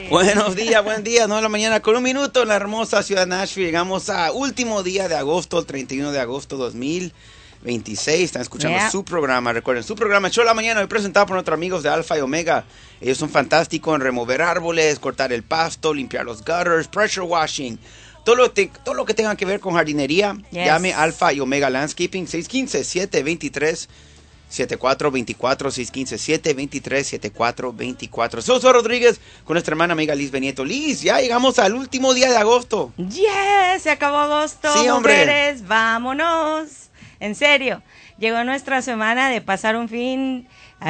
Buenos días, buen día, 9 de la mañana con un minuto en la hermosa ciudad de Nashville. Llegamos a último día de agosto, el 31 de agosto 2026. Están escuchando su programa, recuerden, su programa Show de la Mañana, hoy presentado por nuestros amigos de Alfa y Omega. Ellos son fantásticos en remover árboles, cortar el pasto, limpiar los gutters, pressure washing. Todo lo que tenga que ver con jardinería, llame Alfa y Omega Landscaping, 615-723-7424, 615-723-7424. Soy Josué Rodríguez con nuestra hermana amiga Liz Benito. Liz, ya llegamos al último día de agosto. Yes, se acabó agosto, sí, mujeres, vámonos. En serio, llegó nuestra semana de pasar un fin...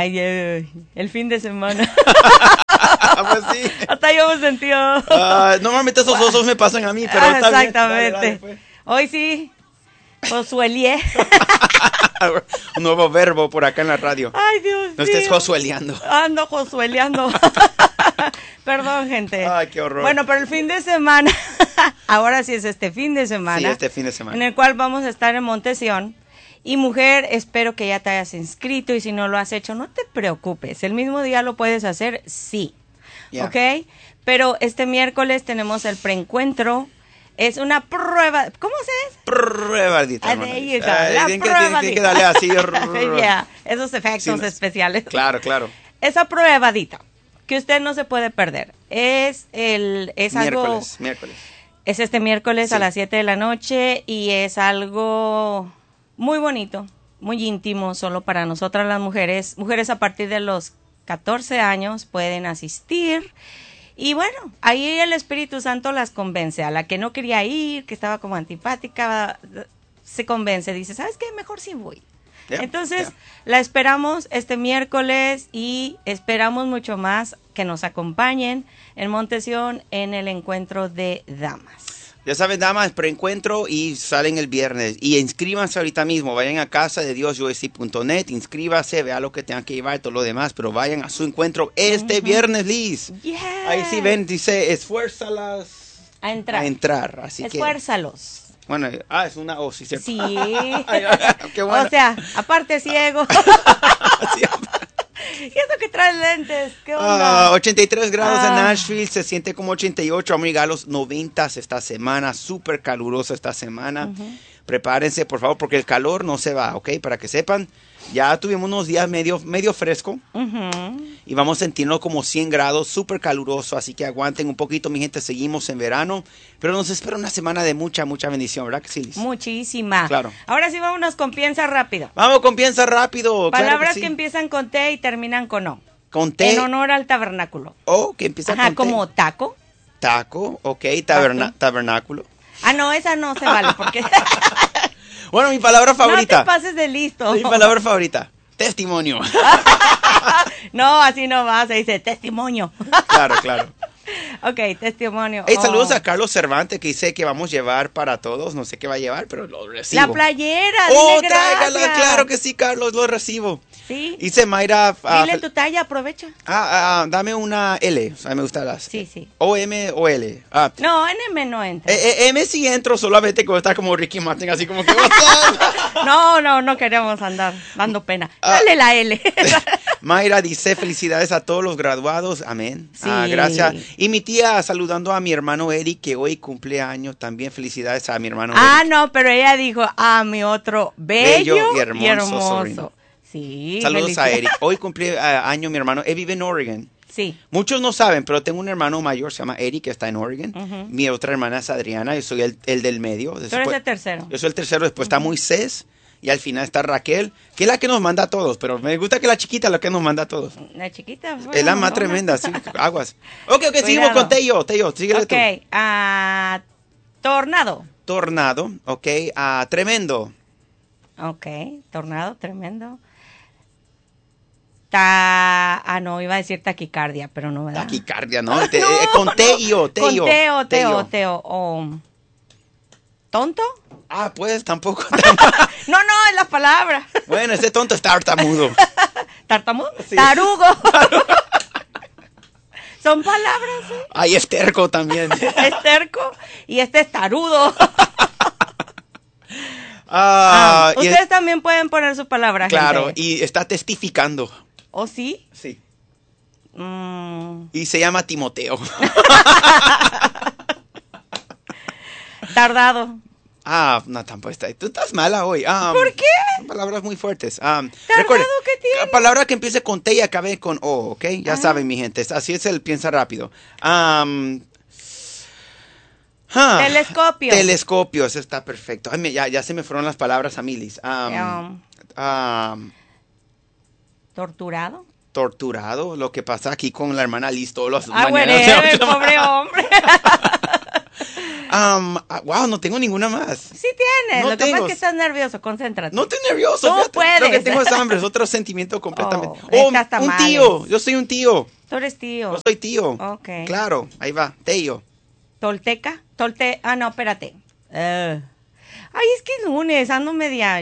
el fin de semana. Pues sí. Hasta yo me sentí. Normalmente esos osos me pasan a mí, pero está exactamente. Bien. Dale, hoy sí, Josuelié. Un nuevo verbo por acá en la radio. Ay, Dios mío. No estés josueleando. Ando josueleando. Perdón, gente. Ay, qué horror. Bueno, pero el fin de semana, ahora sí es este fin de semana. Sí, este fin de semana. En el cual vamos a estar en Montesión. Y mujer, espero que ya te hayas inscrito y si no lo has hecho, no te preocupes. El mismo día lo puedes hacer, sí. Yeah. ¿Ok? Pero este miércoles tenemos el preencuentro. Es una prueba. ¿Cómo se dice? Pruebadita. La Tienen que darle así. Yeah, esos efectos especiales. Claro. Esa pruebadita que usted no se puede perder. Es miércoles. Es este miércoles sí. a las 7 de la noche y es algo muy bonito, muy íntimo, solo para nosotras las mujeres. Mujeres a partir de los 14 años pueden asistir. Y bueno, ahí el Espíritu Santo las convence. A la que no quería ir, que estaba como antipática, se convence. Dice, ¿sabes qué? Mejor sí voy. Entonces, la esperamos este miércoles y esperamos mucho más que nos acompañen en Montesión en el encuentro de damas. Ya saben, damas, preencuentro y salen el viernes. Y inscríbanse ahorita mismo. Vayan a casadediosUSC.net, inscríbase, vea lo que tengan que llevar y todo lo demás. Pero vayan a su encuentro este viernes, Liz. Yes. Ahí sí ven, dice, esfuérzalas a entrar. Así Esfuérzalos. Bueno, es una O, sí, ¿cierto? Sí. Qué bueno. O sea, aparte ciego. Sí, ¿Y eso que traes lentes? ¿Qué onda? 83 grados en Nashville, se siente como 88. Vamos a llegar a los 90 esta semana, súper caluroso esta semana. Prepárense, por favor, porque el calor no se va, ¿ok? Para que sepan, ya tuvimos unos días medio fresco y vamos a sentirnos como 100 grados, súper caluroso, así que aguanten un poquito, mi gente, seguimos en verano, pero nos espera una semana de mucha bendición, ¿verdad que sí, Liz? Muchísima. Claro. Ahora sí vámonos con piensa rápido. Vamos con piensa rápido. Palabras claro que, sí. que empiezan con T y terminan con O. Con T. En honor al tabernáculo. Que empieza con T. Como taco. Taco, ok, tabernáculo. No, esa no se vale porque... Bueno, mi palabra favorita. No te pases de listo. Mi palabra favorita. Testimonio. No, así no va, se dice testimonio. Claro. Ok, testimonio. Hey, saludos a Carlos Cervantes, que dice que vamos a llevar para todos. No sé qué va a llevar, pero lo recibo. La playera, dile tráigala, gracias. claro que sí, Carlos, lo recibo. Sí. Dice Mayra. Dile tu talla, aprovecha. Dame una L. A mí me gustan las. Sí. O M o L. No, en M no entra. M sí entro, solamente que está como Ricky Martin, así como que. No queremos andar dando pena. Dale la L. Mayra dice felicidades a todos los graduados. Amén. Sí. Gracias. Y mi tía saludando a mi hermano Eric, que hoy cumple años. También felicidades a mi hermano Eric. No, pero ella dijo a mi otro bello y hermoso sobrino. Sí. Saludos a Eric. Hoy cumple año mi hermano. Él vive en Oregon. Sí. Muchos no saben, pero tengo un hermano mayor, se llama Eric, que está en Oregon. Mi otra hermana es Adriana, yo soy el del medio. Tú eres el tercero. Yo soy el tercero, después está Moisés. Y al final está Raquel, que es la que nos manda a todos. Pero me gusta que la chiquita es la que nos manda a todos. La chiquita. Bueno, es la más tremenda, sí, aguas. Ok, seguimos con Tello, síguele tú. Ok, tornado. Tornado, ok, tremendo. Ok, tornado, tremendo. No, iba a decir taquicardia, pero no, ¿verdad? Taquicardia, ¿no? Con Tello. Con Teo. ¿Tonto? Pues tampoco. No, es la palabra. Bueno, ese tonto es tartamudo. ¿Tartamudo? Sí. Tarugo. Son palabras, ¿sí? Ay, es terco también. Es terco y este es tarudo. Ustedes también pueden poner su palabra, claro, gente. y está testificando. ¿Oh, sí? Sí. Y se llama Timoteo. Tardado. No, tampoco está. Tú estás mala hoy. ¿Por qué? Palabras muy fuertes. ¿Tardado Recuerden, qué tiene? palabra que empiece con T y acabe con O, ¿ok? Ya saben, mi gente. Así es el piensa rápido. Telescopio. Telescopio, eso está perfecto. Ay, ya se me fueron las palabras a milis. Torturado. Torturado, lo que pasa aquí con la hermana Liz todos los Bueno, pobre hombre. Wow, no tengo ninguna más. Sí tienes, No lo que pasa tengo. es que estás nervioso, concéntrate. No estoy nervioso. Tú fíjate. puedes. Lo que tengo es hambre, es otro sentimiento completamente. Estas Un tamales. tío, yo soy un tío. Tú eres tío. Yo soy tío. Ok. Claro, ahí va, tío. Tolteca. No, espérate. Ay, es que es lunes, ando media,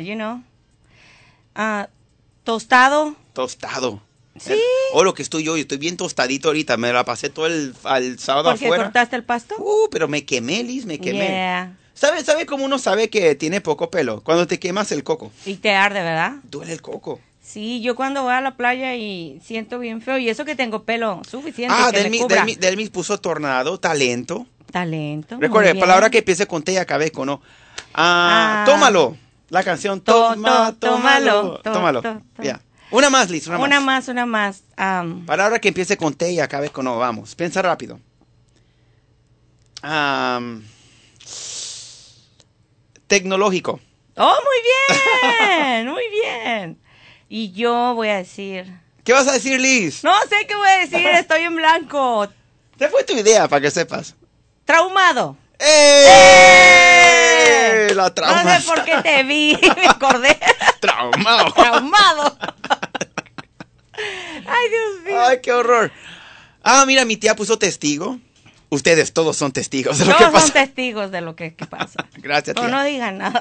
tostado. Tostado. Sí. Lo que estoy yo estoy bien tostadito ahorita. Me la pasé todo el sábado ¿Porque afuera. cortaste el pasto? Pero me quemé, Liz, me quemé. Yeah. ¿Sabe cómo uno sabe que tiene poco pelo? Cuando te quemas el coco. Y te arde, ¿verdad? Duele el coco. Sí, yo cuando voy a la playa y siento bien feo. Y eso que tengo pelo suficiente que me Delmis, cubra. Delmis puso tornado, talento. Talento. Recuerde, muy palabra bien. que empiece con T y acabe con O. Tómalo. La canción tómalo. Tómalo. Ya. Una más, Liz, Una más. Palabra que empiece con T y acabe con O. Vamos, piensa rápido. Tecnológico. Oh, muy bien, muy bien. Y yo voy a decir... ¿Qué vas a decir, Liz? No sé qué voy a decir, estoy en blanco. ¿Qué fue tu idea, para que sepas? Traumado. La trauma. No sé por qué te vi, me acordé. Traumado. Traumado. Ay, Dios mío. Ay, qué horror. Mira, mi tía puso testigo. Ustedes todos son testigos de lo que Todos pasa. son testigos de lo que pasa. Gracias, tía. No digan nada.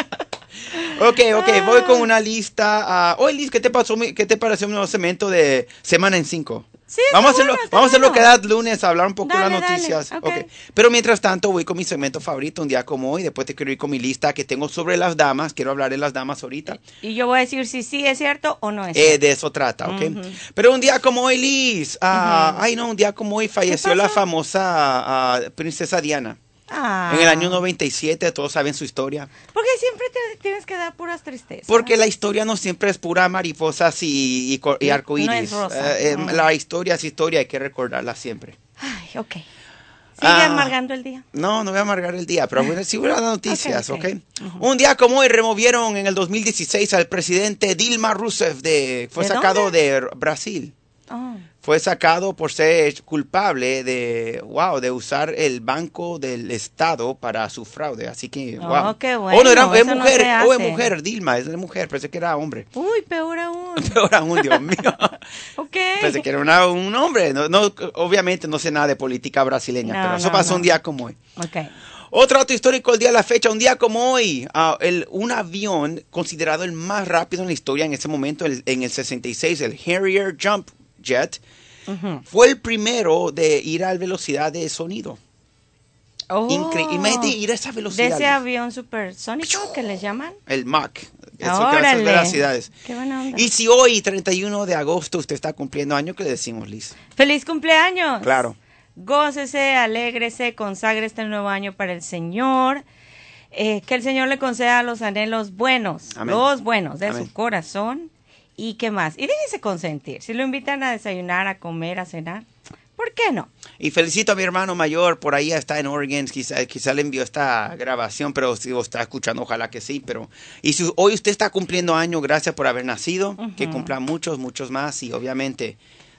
Ok, voy con una lista. Oye, Liz, ¿qué te pasó? ¿Qué te pareció mi nuevo segmento de Semana en 5? Sí, vamos está a hacerlo bueno. cada lunes, a hablar un poco de Dale, las noticias. dale, Okay. ok. Pero mientras tanto, voy con mi segmento favorito, un día como hoy. Después te quiero ir con mi lista que tengo sobre las damas. Quiero hablar de las damas ahorita. Y yo voy a decir si sí es cierto o no es cierto. De eso trata, ¿ok? Pero un día como hoy, Liz. Un día como hoy falleció la pasó? famosa princesa Diana. En el año 97, todos saben su historia. Porque siempre te tienes que dar puras tristezas. Porque la historia no siempre es pura mariposas y arcoíris. No es rosa. La historia es historia, hay que recordarla siempre. Ay, ok. Sigue amargando el día. No voy a amargar el día, pero sí voy a dar noticias, ¿ok? Uh-huh. Un día como hoy removieron en el 2016 al presidente Dilma Rousseff fue ¿De sacado dónde? de Brasil. Oh. Fue sacado por ser culpable de usar el Banco del Estado para su fraude. Así que, wow. Qué bueno. No, es eso no se mujer, es hace. mujer, Dilma, es mujer, pensé que era hombre. Uy, peor aún. Peor aún, Dios mío. Ok. Pensé que era un hombre. Obviamente no sé nada de política brasileña, pero eso pasó un día como hoy. Ok. Otro dato histórico el día de la fecha, un día como hoy, un avión considerado el más rápido en la historia en ese momento, en el 66, el Harrier Jump Jet, fue el primero de ir a velocidad de sonido. Imagínate ir a esa velocidad. De ese avión supersónico que les llaman. El Mach. Esas Órale. velocidades. Qué buena onda. Y si hoy, 31 de agosto, usted está cumpliendo año, ¿qué le decimos, Liz? ¡Feliz cumpleaños! Claro. Gócese, alégrese, consagre este nuevo año para el Señor. Que el Señor le conceda los anhelos buenos, Amén. los buenos de Amén. su corazón. ¿Y qué más? Y déjese consentir. Si lo invitan a desayunar, a comer, a cenar, ¿por qué no? Y felicito a mi hermano mayor, por ahí está en Oregon, quizá le envió esta grabación, pero si lo está escuchando, ojalá que sí. Y si hoy usted está cumpliendo año, gracias por haber nacido, que cumpla muchos más y obviamente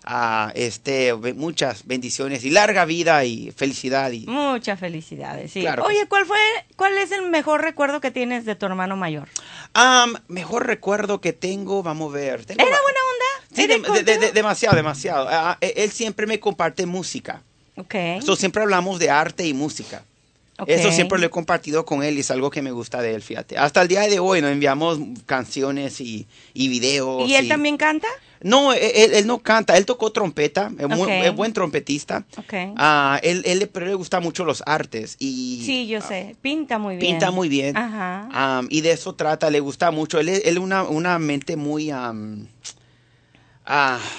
muchas bendiciones y larga vida y felicidad. Muchas felicidades, sí. Claro que Oye, sí. ¿cuál es el mejor recuerdo que tienes de tu hermano mayor? Mejor recuerdo que tengo, vamos a ver. ¿Era buena onda? Sí, demasiado. Él siempre me comparte música. Ok. So, siempre hablamos de arte y música. Ok. Eso siempre lo he compartido con él y es algo que me gusta de él, fíjate. Hasta el día de hoy nos enviamos canciones y videos. ¿Y él también canta? No, él no canta, él tocó trompeta, Ok. es buen trompetista. Ok. Pero le gustan mucho los artes. Sí, yo sé, pinta muy bien. Pinta muy bien. Ajá. Y de eso trata, le gusta mucho. Él es una mente muy...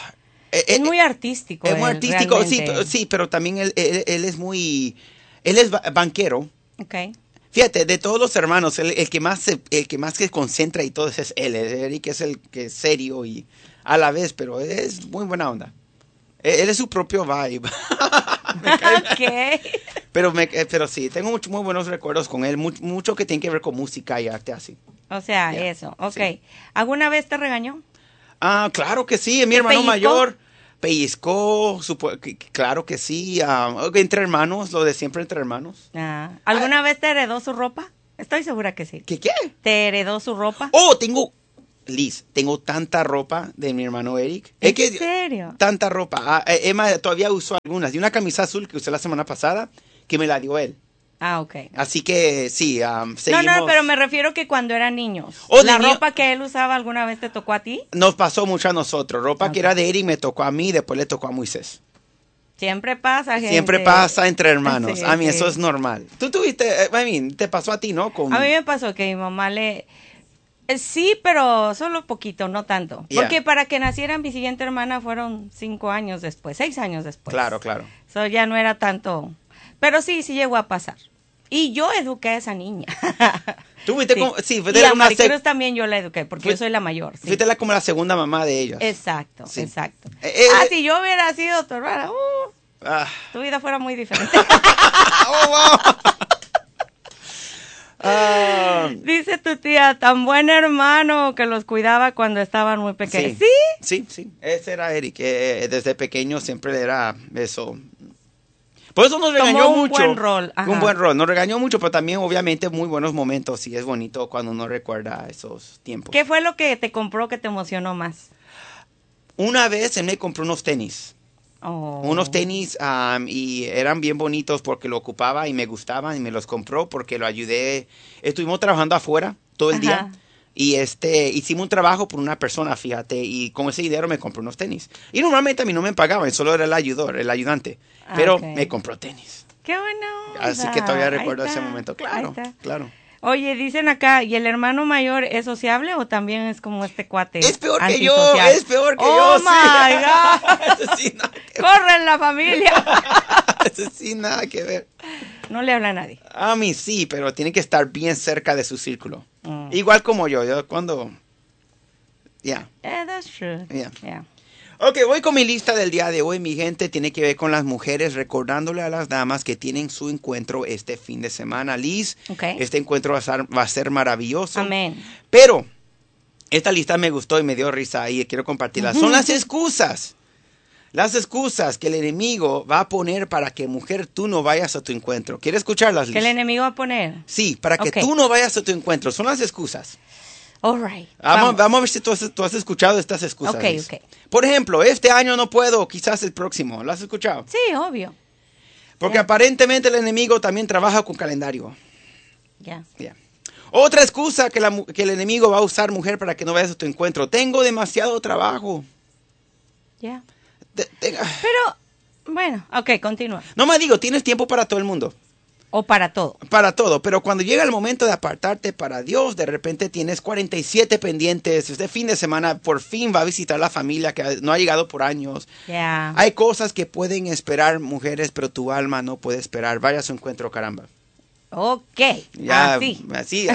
Es muy artístico. Es muy artístico, realmente. sí, pero también él es muy... Él es banquero. Okay. Fíjate, de todos los hermanos, el que más se concentra y todo es él. Eric es el que es serio y a la vez, pero es muy buena onda. Él es su propio vibe. Okay. Pero sí, tengo muy buenos recuerdos con él, mucho que tiene que ver con música y arte así. O sea, eso, ok. Sí. ¿Alguna vez te regañó? Claro que sí, mi hermano mayor pellizcó, claro que sí, entre hermanos, lo de siempre entre hermanos. ¿Alguna vez te heredó su ropa? Estoy segura que sí. ¿Qué? ¿Te heredó su ropa? Liz, tengo tanta ropa de mi hermano Eric. ¿En serio? Tanta ropa. Emma todavía usó algunas. Y una camisa azul que usé la semana pasada, que me la dio él. Ok. Así que sí, seguimos. No, pero me refiero que cuando eran niños. ¿La ropa que él usaba alguna vez te tocó a ti? Nos pasó mucho a nosotros. Ropa que era de Eric me tocó a mí, después le tocó a Moisés. Siempre pasa, gente. Siempre pasa entre hermanos. Sí, a mí eso es normal. Tú tuviste, te pasó a ti, ¿no? A mí me pasó que mi mamá sí, pero solo poquito, no tanto. Yeah. Porque para que naciera mi siguiente hermana fueron 6 años después. Claro. Eso ya no era tanto. Pero sí llegó a pasar. Y yo eduqué a esa niña. ¿Tú fuiste sí, y a Maricruz también yo la eduqué, porque yo soy la mayor. Sí. Fuiste como la segunda mamá de ellos. Exacto. Si yo hubiera sido tu hermana, tu vida fuera muy diferente. Dice tu tía, tan buen hermano que los cuidaba cuando estaban muy pequeños. Sí. Ese era Eric. Desde pequeño siempre era eso. Por eso nos regañó mucho. Un buen rol. Nos regañó mucho, pero también obviamente muy buenos momentos. Y es bonito cuando uno recuerda esos tiempos. ¿Qué fue lo que te compró que te emocionó más? Una vez él me compró unos tenis. Unos tenis y eran bien bonitos porque lo ocupaba y me gustaban y me los compró porque lo ayudé. Estuvimos trabajando afuera todo el día y hicimos un trabajo por una persona, fíjate, y con ese dinero me compró unos tenis. Y normalmente a mí no me pagaban, solo era el ayudante, pero me compró tenis. ¡Qué bueno! Así que todavía recuerdo ese momento, claro. Oye, dicen acá, ¿y el hermano mayor es sociable o también es como este cuate? Es peor que yo. ¡Oh, my God! Eso sí, ¡Corre en la familia! Eso sí, nada que ver. No le habla a nadie. A mí sí, pero tiene que estar bien cerca de su círculo. Igual como yo cuando... Yeah, that's true. Yeah. Ok, voy con mi lista del día de hoy. Mi gente tiene que ver con las mujeres, recordándole a las damas que tienen su encuentro este fin de semana. Liz, este encuentro va a ser maravilloso. Amén. Pero esta lista me gustó y me dio risa y quiero compartirla. Son las excusas. Las excusas que el enemigo va a poner para que, mujer, tú no vayas a tu encuentro. ¿Quieres escucharlas, Liz? ¿Que el enemigo va a poner? Sí, para que tú no vayas a tu encuentro. Son las excusas. All right. Vamos a ver si tú has escuchado estas excusas. Ok. Por ejemplo, este año no puedo, quizás el próximo. ¿Lo has escuchado? Sí, obvio. Porque aparentemente el enemigo también trabaja con calendario. Ya. Otra excusa que el enemigo va a usar, mujer, para que no vayas a tu encuentro. Tengo demasiado trabajo. Ya. Pero, bueno, ok, continúa. No me digo, tienes tiempo para todo el mundo. O para todo. Para todo, pero cuando llega el momento de apartarte para Dios, de repente tienes 47 pendientes. Este fin de semana por fin va a visitar la familia que no ha llegado por años. Yeah. Hay cosas que pueden esperar, mujeres, pero tu alma no puede esperar. Vaya a su encuentro, caramba. Ok, así.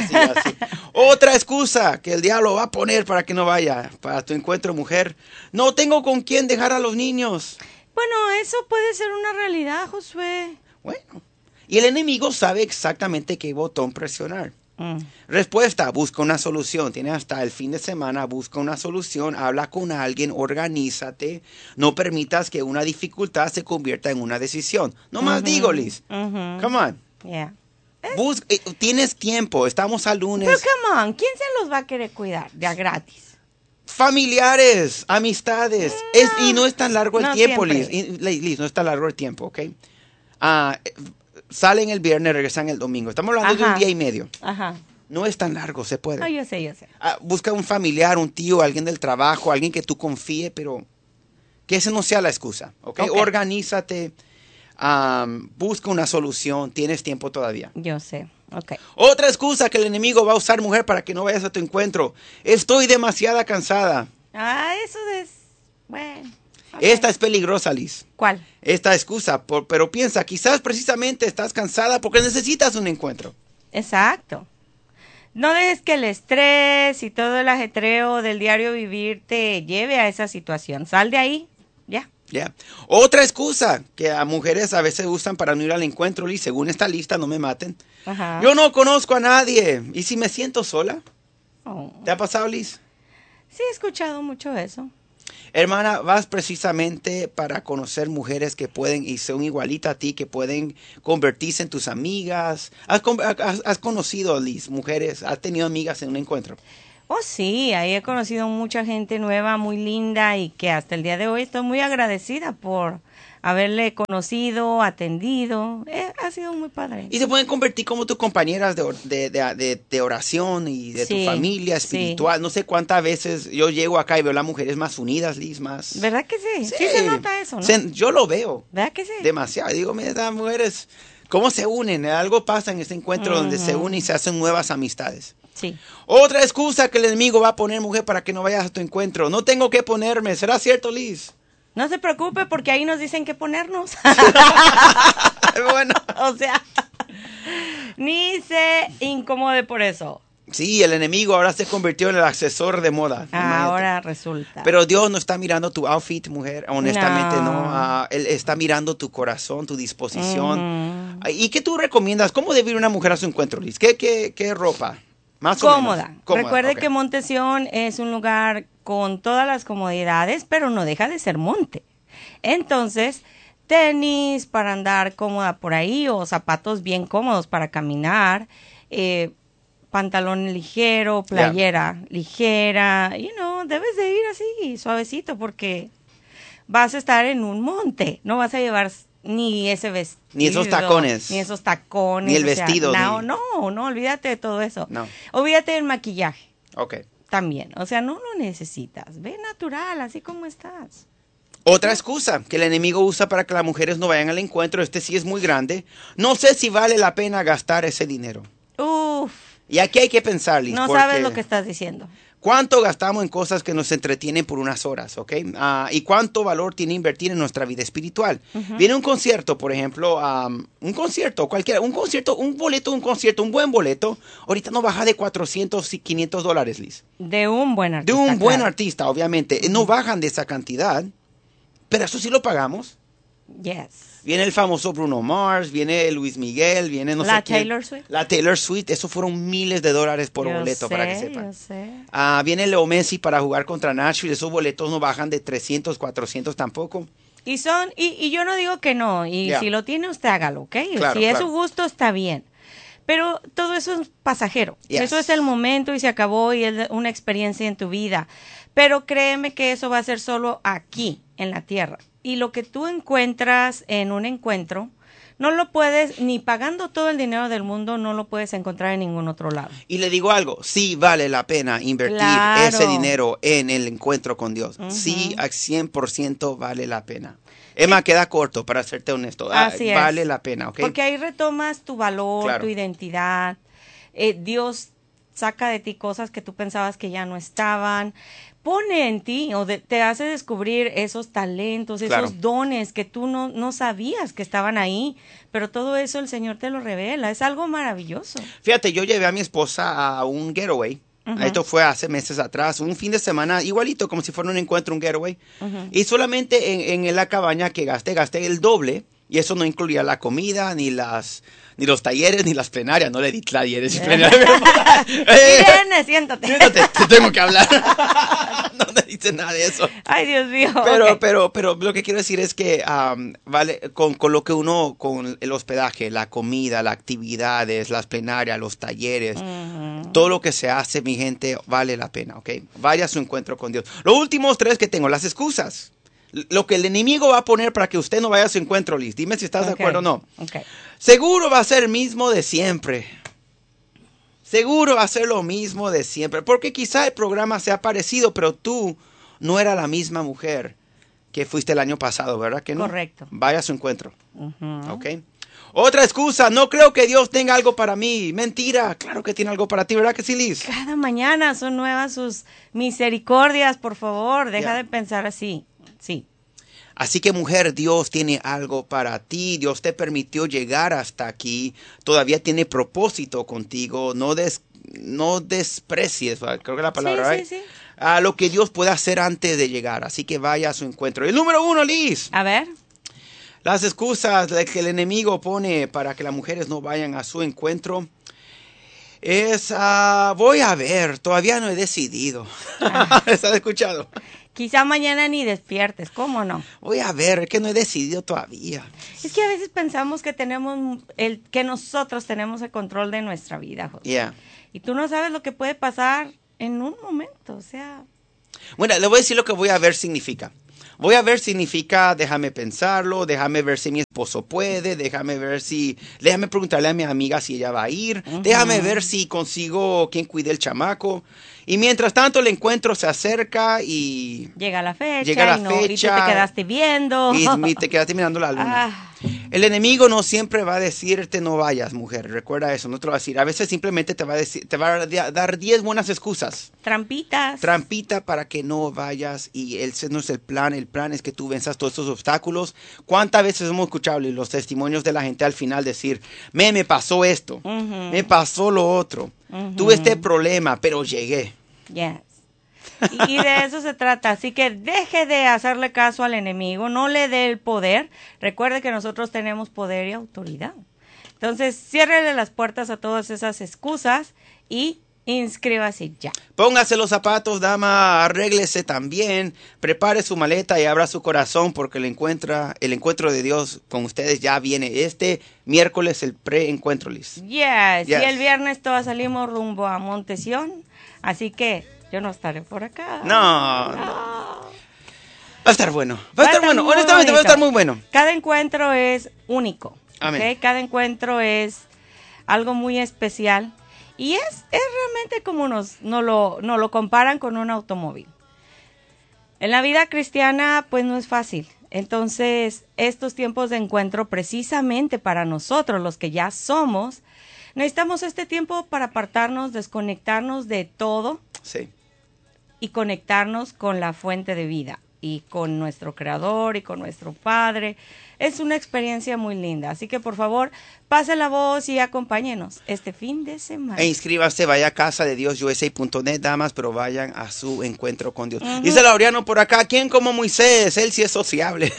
Otra excusa que el diablo va a poner para que no vaya para tu encuentro, mujer. No tengo con quién dejar a los niños. Bueno, eso puede ser una realidad, Josué. Bueno. Y el enemigo sabe exactamente qué botón presionar. Respuesta, busca una solución. Tiene hasta el fin de semana, busca una solución, habla con alguien, organízate. No permitas que una dificultad se convierta en una decisión. No más digo, Liz. Come on. Yeah. Tienes tiempo, estamos al lunes. Pero come on, ¿quién se los va a querer cuidar de a gratis? Familiares, amistades. Y no es tan largo el tiempo, Liz. Liz, no es tan largo el tiempo, ¿ok? Salen el viernes, regresan el domingo. Estamos hablando de un día y medio. No es tan largo, se puede. No, yo sé. Busca un familiar, un tío, alguien del trabajo, alguien que tú confíe, pero que esa no sea la excusa, ¿ok? Organízate, busca una solución, tienes tiempo todavía. Yo sé, ok. Otra excusa que el enemigo va a usar, mujer, para que no vayas a tu encuentro. Estoy demasiado cansada. Eso es, bueno. Okay. Esta es peligrosa, Liz. ¿Cuál? Esta excusa, pero piensa, quizás precisamente estás cansada porque necesitas un encuentro. Exacto. No dejes que el estrés y todo el ajetreo del diario vivir te lleve a esa situación. Sal de ahí, ya. Yeah. Otra excusa que a mujeres a veces usan para no ir al encuentro, Liz, según esta lista, no me maten. Ajá. Yo no conozco a nadie. ¿Y si me siento sola? Oh. ¿Te ha pasado, Liz? Sí, he escuchado mucho eso. Hermana, vas precisamente para conocer mujeres que pueden y son igualitas a ti, que pueden convertirse en tus amigas. ¿Has conocido, Liz, mujeres? ¿Has tenido amigas en un encuentro? Oh, sí, ahí he conocido mucha gente nueva, muy linda y que hasta el día de hoy estoy muy agradecida por haberle conocido, atendido. Ha sido muy padre. Y se pueden convertir como tus compañeras de oración y de tu familia espiritual. Sí. No sé cuántas veces yo llego acá y veo a las mujeres más unidas, Liz, más... ¿Verdad que sí? Sí se nota eso, ¿no? Yo lo veo. ¿Verdad que sí? Demasiado. Digo, mira, estas mujeres, ¿cómo se unen? Algo pasa en este encuentro donde se unen y se hacen nuevas amistades. Sí. Otra excusa que el enemigo va a poner, mujer, para que no vayas a tu encuentro. No tengo que ponerme. ¿Será cierto, Liz? No se preocupe porque ahí nos dicen qué ponernos. Bueno. O sea, ni se incomode por eso. Sí, el enemigo ahora se convirtió en el asesor de moda. Ahora resulta. Pero Dios no está mirando tu outfit, mujer. Honestamente no. Él está mirando tu corazón, tu disposición. ¿Y qué tú recomiendas? ¿Cómo debe ir una mujer a su encuentro, Liz? ¿Qué ropa? Más cómoda. O menos. Cómoda. Recuerde que Montesión es un lugar con todas las comodidades, pero no deja de ser monte. Entonces, tenis para andar cómoda por ahí o zapatos bien cómodos para caminar, pantalón ligero, playera ligera, debes de ir así, suavecito, porque vas a estar en un monte, no vas a llevar ni ese vestido. Ni esos tacones. Ni esos tacones. Ni el vestido. No, olvídate de todo eso. No. Olvídate del maquillaje. Ok. También, o sea, no lo necesitas. Ve natural, así como estás. Otra excusa que el enemigo usa para que las mujeres no vayan al encuentro, sí es muy grande. No sé si vale la pena gastar ese dinero. Uf. Y aquí hay que pensar, Liz. No sabes lo que estás diciendo. ¿Cuánto gastamos en cosas que nos entretienen por unas horas, ok? ¿Y cuánto valor tiene invertir en nuestra vida espiritual? Viene un concierto, por ejemplo, un concierto, un boleto, un buen boleto, ahorita no baja de $400 y $500, Liz. De un buen artista. De un buen artista, obviamente. No bajan de esa cantidad, pero eso sí lo pagamos. Yes. Viene el famoso Bruno Mars, viene Luis Miguel, viene no sé quién. Taylor Swift. La Taylor Swift. Eso fueron miles de dólares por boleto, para que sepan. Yo sé. Viene Leo Messi para jugar contra Nashville. Esos boletos no bajan de 300, 400 tampoco. Y yo no digo que no. Y si lo tiene, usted hágalo, ¿ok? Claro, si es su gusto, está bien. Pero todo eso es pasajero. Yes. Eso es el momento y se acabó y es una experiencia en tu vida. Pero créeme que eso va a ser solo aquí, en la tierra. Y lo que tú encuentras en un encuentro, no lo puedes, ni pagando todo el dinero del mundo, no lo puedes encontrar en ningún otro lado. Y le digo algo, sí vale la pena invertir ese dinero en el encuentro con Dios. Sí, al 100% vale la pena. Emma, queda corto, para serte honesto. Así vale es. la pena, ¿ok? Porque ahí retomas tu valor, tu identidad. Dios saca de ti cosas que tú pensabas que ya no estaban. Pone en ti o te hace descubrir esos talentos, esos dones que tú no sabías que estaban ahí, pero todo eso el Señor te lo revela, es algo maravilloso. Fíjate, yo llevé a mi esposa a un getaway, esto fue hace meses atrás, un fin de semana igualito, como si fuera un encuentro, un getaway, y solamente en la cabaña que gasté el doble, y eso no incluía la comida, ni los talleres, ni las plenarias. No le di talleres y plenarias. Viene, siéntate. Siéntate, te tengo que hablar. No le dice nada de eso. Ay, Dios mío. Pero lo que quiero decir es que vale con lo que uno, con el hospedaje, la comida, las actividades, las plenarias, los talleres, todo lo que se hace, mi gente, vale la pena, ¿ok? Vaya a su encuentro con Dios. Los últimos 3 que tengo, las excusas. Lo que el enemigo va a poner para que usted no vaya a su encuentro, Liz. Dime si estás de acuerdo o no. Okay. Seguro va a ser el mismo de siempre. Seguro va a ser lo mismo de siempre. Porque quizá el programa sea parecido, pero tú no eras la misma mujer que fuiste el año pasado, ¿verdad que no? Correcto. Vaya a su encuentro. ¿Ok? Otra excusa, no creo que Dios tenga algo para mí. Mentira, claro que tiene algo para ti, ¿verdad que sí, Liz? Cada mañana son nuevas sus misericordias, por favor. Deja de pensar así. Sí. Así que mujer, Dios tiene algo para ti. Dios te permitió llegar hasta aquí. Todavía tiene propósito contigo. No desprecies, creo que la palabra, sí. a lo que Dios puede hacer antes de llegar. Así que vaya a su encuentro. El número 1, Liz. A ver. Las excusas que el enemigo pone para que las mujeres no vayan a su encuentro es, voy a ver, todavía no he decidido. ¿Estás escuchando? Quizá mañana ni despiertes, ¿cómo no? Voy a ver, es que no he decidido todavía. Es que a veces pensamos que que nosotros tenemos el control de nuestra vida, José. Yeah. Y tú no sabes lo que puede pasar en un momento, o sea. Bueno, le voy a decir lo que voy a ver significa. Voy a ver significa déjame pensarlo, déjame ver si mi esposo puede, déjame preguntarle a mi amiga si ella va a ir, déjame ver si consigo quien cuide el chamaco. Y mientras tanto el encuentro se acerca y... Llega la fecha y tú te quedaste viendo. Y te quedaste mirando la luna. El enemigo no siempre va a decirte no vayas, mujer. Recuerda eso, no te lo va a decir. A veces simplemente te va a dar 10 buenas excusas. Trampita para que no vayas. Y ese no es el plan. El plan es que tú venzas todos estos obstáculos. ¿Cuántas veces hemos escuchado los testimonios de la gente al final decir, me pasó esto, me pasó lo otro, tuve este problema, pero llegué? Yes. Y de eso se trata, así que deje de hacerle caso al enemigo, no le dé el poder. Recuerde que nosotros tenemos poder y autoridad. Entonces, ciérrele las puertas a todas esas excusas y inscríbase ya. Póngase los zapatos, dama, arréglese también, prepare su maleta y abra su corazón porque el encuentro de Dios con ustedes ya viene este miércoles, el pre-encuentro, Liz. Yes. Y el viernes todos salimos rumbo a Montesión, así que yo no estaré por acá. No. Va a estar bueno. Va a estar bueno. Honestamente, va a estar muy bueno. Cada encuentro es único. Amén. ¿Okay? Cada encuentro es algo muy especial. Y es realmente como nos lo comparan con un automóvil. En la vida cristiana, pues no es fácil. Entonces, estos tiempos de encuentro, precisamente para nosotros, los que ya somos, necesitamos este tiempo para apartarnos, desconectarnos de todo. Sí. Y conectarnos con la fuente de vida y con nuestro Creador y con nuestro Padre. Es una experiencia muy linda, así que por favor, pase la voz y acompáñenos este fin de semana. E inscríbase, vaya a casadediosusa.net, damas, pero vayan a su encuentro con Dios. Dice Laureano por acá, ¿quién como Moisés? Él sí es sociable.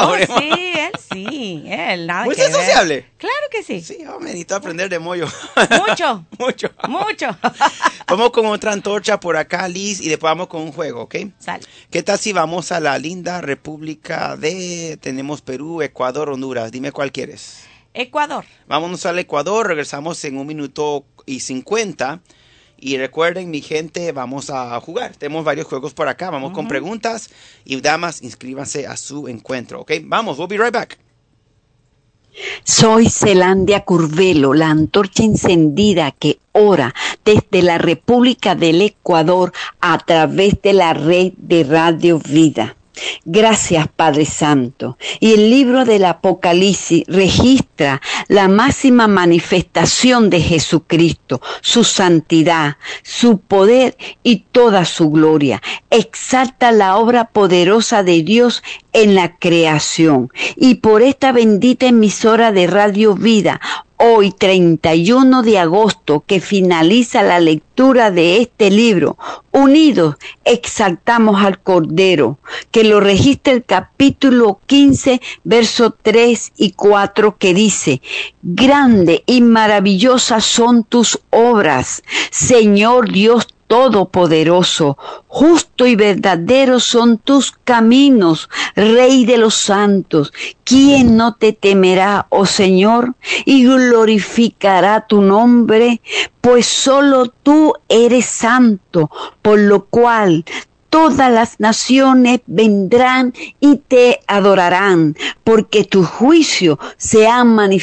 Él, nada ¿Moisés es sociable? Claro que sí. Sí, necesito aprender de Moyo. Mucho. Vamos con otra antorcha por acá, Liz, y después vamos con un juego, ¿ok? Sale. ¿Qué tal si vamos a la linda República tenemos Perú, Ecuador, Honduras? Dime cuál quieres. Ecuador. Vámonos al Ecuador, regresamos en 1 minuto y 50. Y recuerden, mi gente, vamos a jugar. Tenemos varios juegos por acá. Vamos con preguntas. Y damas, inscríbanse a su encuentro, ¿ok? Vamos, we'll be right back. Soy Zelandia Curvelo, la antorcha encendida que ora desde la República del Ecuador a través de la red de Radio Vida. Gracias, Padre Santo. Y el libro del Apocalipsis registra la máxima manifestación de Jesucristo, su santidad, su poder y toda su gloria. Exalta la obra poderosa de Dios en la creación. Y por esta bendita emisora de Radio Vida, hoy 31 de agosto, que finaliza la lectura de este libro, unidos exaltamos al Cordero, que lo registra el capítulo 15, versos 3 y 4, que dice: grande y maravillosas son tus obras, Señor Dios Todopoderoso, justo y verdadero son tus caminos, Rey de los santos. ¿Quién no te temerá, oh Señor, y glorificará tu nombre? Pues solo tú eres santo, por lo cual todas las naciones vendrán y te adorarán, porque tu juicio se ha manifestado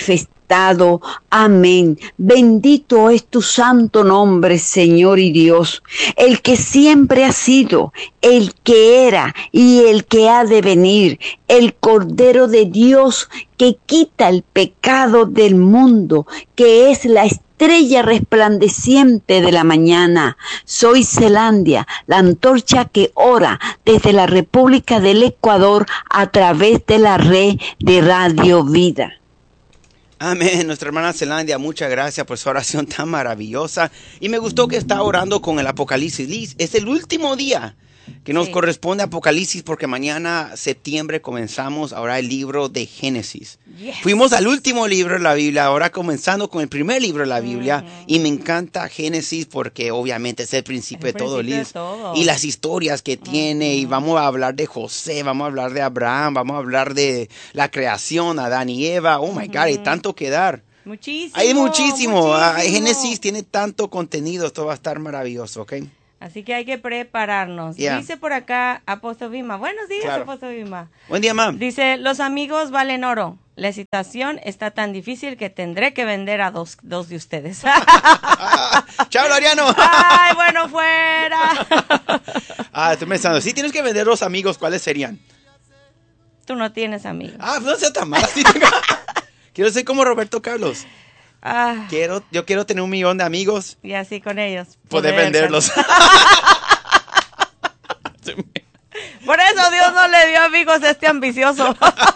quebrantado. Amén. Bendito es tu santo nombre, Señor y Dios, el que siempre ha sido, el que era y el que ha de venir, el Cordero de Dios que quita el pecado del mundo, que es la estrella resplandeciente de la mañana. Soy Zelandia, la antorcha que ora desde la República del Ecuador a través de la red de Radio Vida. Amén, nuestra hermana Zelandia, muchas gracias por su oración tan maravillosa. Y me gustó que está orando con el Apocalipsis. Liz, es el último día que nos corresponde Apocalipsis, porque mañana, septiembre, comenzamos ahora el libro de Génesis. Yes. Fuimos al último libro de la Biblia, ahora comenzando con el primer libro de la Biblia. Y me encanta Génesis porque obviamente es el principio de todo, Liz. Y las historias que tiene. Y vamos a hablar de José, vamos a hablar de Abraham, vamos a hablar de la creación, Adán y Eva. Oh my God, hay tanto que dar. Muchísimo. Hay muchísimo. Génesis tiene tanto contenido, esto va a estar maravilloso, ¿ok? Así que hay que prepararnos. Yeah. Dice por acá Apóstol Vilma. Buenos días, claro. Apóstol Vilma. Buen día, mam. Dice, los amigos valen oro. La situación está tan difícil que tendré que vender a dos de ustedes. ¡Chao, Loriano! ¡Ay, bueno, fuera! Estoy pensando, si tienes que vender 2 amigos, ¿cuáles serían? Tú no tienes amigos. No sea tan mal. Quiero ser como Roberto Carlos. Yo quiero tener 1 millón de amigos. Y así con ellos. Poder venderlos. Por eso Dios no le dio amigos a este ambicioso.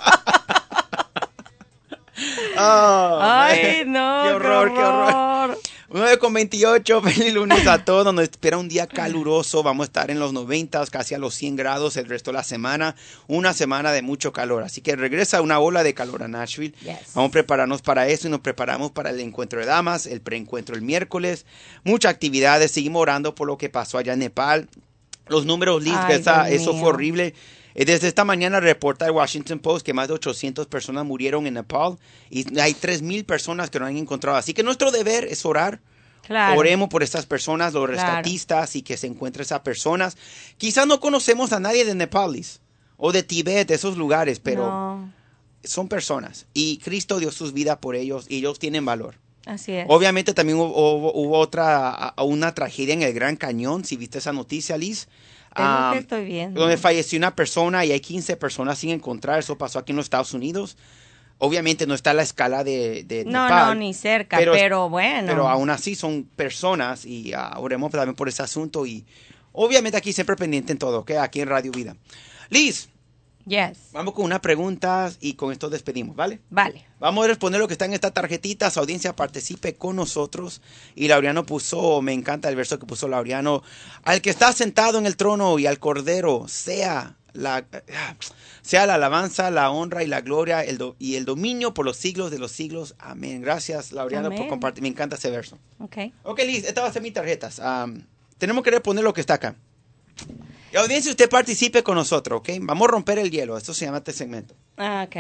Ay, no. Qué horror. 9:28, feliz lunes a todos. Nos espera un día caluroso. Vamos a estar en los 90, casi a los 100 grados el resto de la semana. Una semana de mucho calor. Así que regresa una ola de calor a Nashville. Yes. Vamos a prepararnos para eso y nos preparamos para el encuentro de damas, el preencuentro el miércoles. Muchas actividades. Seguimos orando por lo que pasó allá en Nepal. Los números, Liz, eso fue horrible. Desde esta mañana reporta el Washington Post que más de 800 personas murieron en Nepal y hay 3,000 personas que no han encontrado. Así que nuestro deber es orar. Claro. Oremos por estas personas, los rescatistas, y que se encuentren esas personas. Quizás no conocemos a nadie de Nepal, Liz, o de Tibet, de esos lugares, pero son personas. Y Cristo dio sus vidas por ellos y ellos tienen valor. Así es. Obviamente también hubo una tragedia en el Gran Cañón, si viste esa noticia, Liz. Es lo que estoy viendo. Donde falleció una persona y hay 15 personas sin encontrar. Eso pasó aquí en los Estados Unidos. Obviamente no está a la escala de Nepal. No, ni cerca, pero bueno. Pero aún así son personas y oremos también por ese asunto. Y obviamente aquí siempre pendiente en todo, ¿ok? Aquí en Radio Vida. Liz. Yes. Vamos con unas preguntas y con esto despedimos, ¿vale? Vale. Vamos a responder lo que está en esta tarjetita. Su audiencia participe con nosotros. Y Laureano puso, me encanta el verso que puso Laureano. Al que está sentado en el trono y al Cordero sea la alabanza, la honra y la gloria y el dominio por los siglos de los siglos. Amén. Gracias, Laureano, por compartir. Me encanta ese verso. Ok, Liz, esta va a ser mis tarjetas. Tenemos que responder lo que está acá. La audiencia, usted participe con nosotros, ¿ok? Vamos a romper el hielo. Esto se llama este segmento. Ok.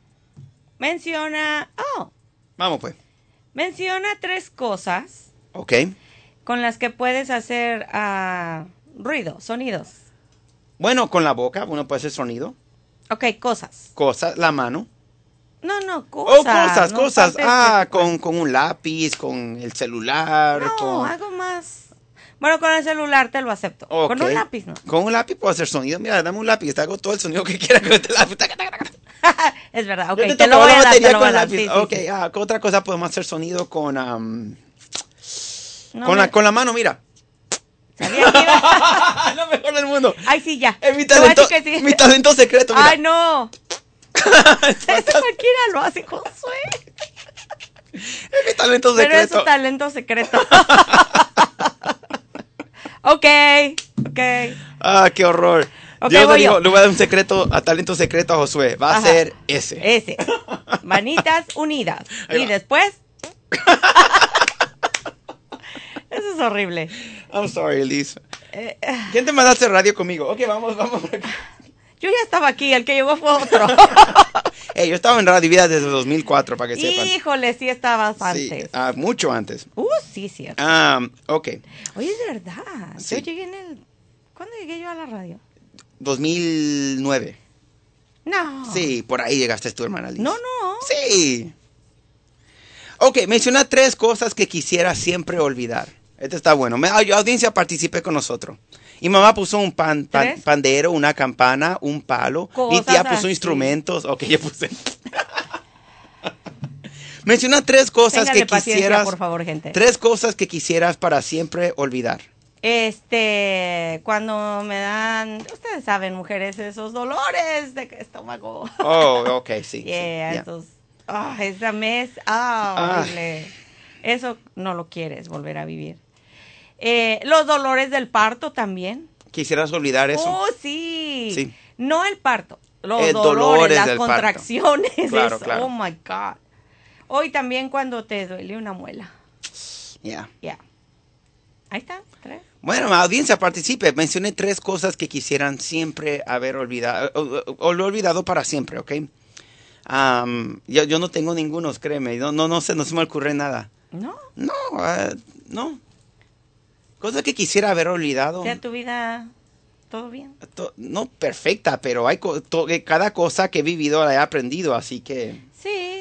Menciona... Vamos, pues. Menciona 3 cosas. Ok. Con las que puedes hacer ruido, sonidos. Bueno, con la boca uno puede hacer sonido. Ok, cosas. Cosas, la mano. No, cosas. Cosas. Con un lápiz, con el celular. No, algo más. Bueno, con el celular te lo acepto. Okay. Con un lápiz, ¿no? Con un lápiz puedo hacer sonido. Mira, dame un lápiz. Te hago todo el sonido que quiera con este lápiz. Es verdad. Ok, te lo voy a dar. Con lápiz. Sí, ok, sí. ¿Qué otra cosa podemos hacer sonido con la mano? Mira. Sabía que iba. Lo mejor del mundo. Ay, sí, ya. Es mi talento secreto. Mira. Ay, no. Eso cualquiera lo hace, Josué. Es mi talento secreto. Pero es su talento secreto. Ok. Qué horror. Okay, Dios le dijo, le voy a dar un secreto, talento secreto a Josué. Va a ser ese. Manitas unidas. Y después... Eso es horrible. I'm sorry, Liz. ¿Quién te mandaste a radio conmigo? Ok, vamos. Yo ya estaba aquí, el que llegó fue otro. Yo estaba en Radio Vida desde 2004, para que sepan. Híjole, sí estabas antes. Sí, mucho antes. Sí, cierto. Ok. Oye, es verdad. Sí. Yo llegué ¿Cuándo llegué yo a la radio? 2009. No. Sí, por ahí llegaste tú, hermana Liz. No. Sí. Ok, menciona 3 cosas que quisiera siempre olvidar. Este está bueno. Audiencia, participe con nosotros. Mi mamá puso un pandero, una campana, un palo. Mi tía puso instrumentos. Ok, yo puse. Menciona 3 cosas que quisieras. Por favor, gente. 3 cosas que quisieras para siempre olvidar. Cuando me dan, ustedes saben, mujeres, esos dolores de estómago. Oh, ok, sí. Esos, esa mes, horrible. Eso no lo quieres volver a vivir. Los dolores del parto también. ¿Quisieras olvidar eso? Oh, sí. No el parto, los dolores, las contracciones. Claro, claro. Oh, my God. Hoy también cuando te duele una muela. Ya. Ahí está, 3. Bueno, audiencia, participe. Mencioné 3 cosas que quisieran siempre haber olvidado, o lo he olvidado para siempre, ¿ok? Yo no tengo ninguno, créeme. No se me ocurre nada. ¿No? No. Cosas que quisiera haber olvidado. ¿Sea tu vida todo bien? No perfecta, pero hay cada cosa que he vivido la he aprendido, así que...